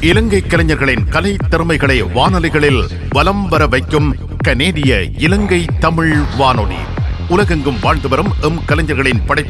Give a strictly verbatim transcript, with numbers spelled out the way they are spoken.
இலங்கை கலைஞர்களின் கலை திறமைகளை வானொலிகளில் வலம் வர வைக்கும் கனேடிய இலங்கை தமிழ் வானொலி. உலகெங்கும் வாழ்ந்து வரும் எம் கலைஞர்களின் படைப்பு